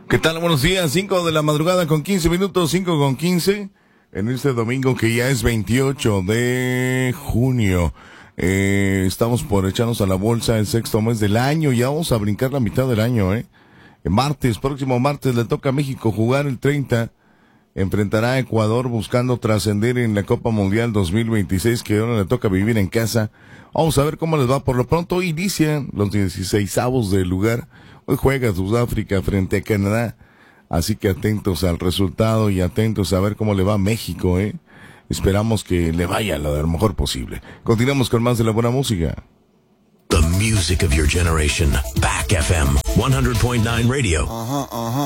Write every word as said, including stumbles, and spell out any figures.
¿Qué tal? Buenos días, cinco de la madrugada con quince minutos, cinco con quince, en este domingo que ya es veintiocho de junio. Eh, estamos por echarnos a la bolsa el sexto mes del año, ya vamos a brincar la mitad del año, ¿eh? El martes, próximo martes, le toca a México jugar el treinta, enfrentará a Ecuador buscando trascender en la Copa Mundial dos mil veintiséis, que ahora le toca vivir en casa. Vamos a ver cómo les va. Por lo pronto, hoy inician los dieciseisavos del lugar. Hoy juega Sudáfrica frente a Canadá, así que atentos al resultado y atentos a ver cómo le va a México, ¿eh? Esperamos que le vaya lo mejor posible. Continuamos con más de la buena música. The music of your generation. Back F M one hundred point nine Radio. Ajá, ajá.